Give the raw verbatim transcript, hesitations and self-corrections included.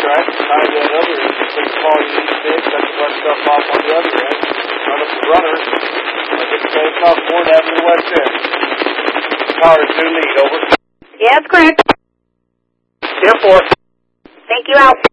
track. Tie that other end. Take the ball you need to dig. Cut the bunch stuff off on the other end. Run up the runner. I get the same top board after the west end. Power two lead, over. Yeah, that's correct. ten four. Thank you, out.